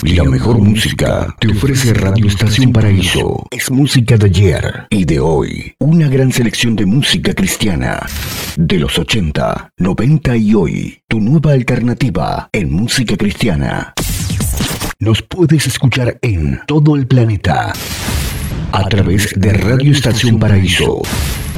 La mejor música te ofrece Radio Estación Paraíso. Es música de ayer y de hoy. Una gran selección de música cristiana. De los 80, 90 y hoy. Tu nueva alternativa en música cristiana. Nos puedes escuchar en todo el planeta. A través de Radio Estación Paraíso.